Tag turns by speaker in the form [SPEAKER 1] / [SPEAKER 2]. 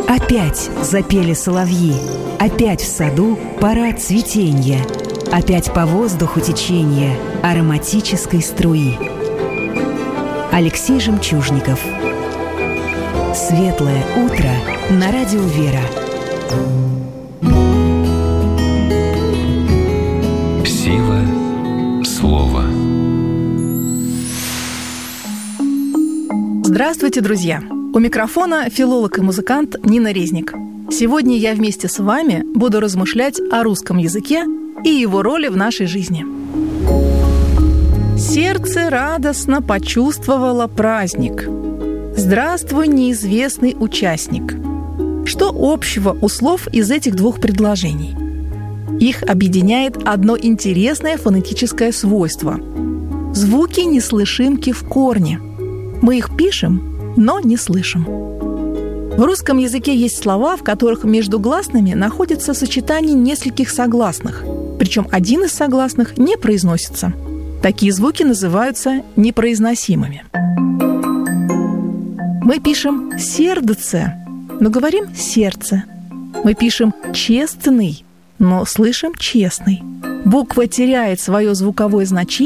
[SPEAKER 1] Опять запели соловьи, опять в саду пора цветенья, опять по воздуху течение ароматической струи. Алексей Жемчужников. Светлое утро на радио «Вера».
[SPEAKER 2] Сила слова.
[SPEAKER 3] Здравствуйте, друзья! У микрофона филолог и музыкант Нина Резник. Сегодня я вместе с вами буду размышлять о русском языке и его роли в нашей жизни. Сердце радостно почувствовало праздник. Здравствуй, неизвестный участник. Что общего у слов из этих двух предложений? Их объединяет одно интересное фонетическое свойство. Звуки неслышимки в корне. Мы их пишем, но не слышим. В русском языке есть слова, в которых между гласными находится сочетание нескольких согласных, причем один из согласных не произносится. Такие звуки называются непроизносимыми. Мы пишем «сердце», но говорим «сердце». Мы пишем «честный», но слышим «честный». Буква теряет свое звуковое значение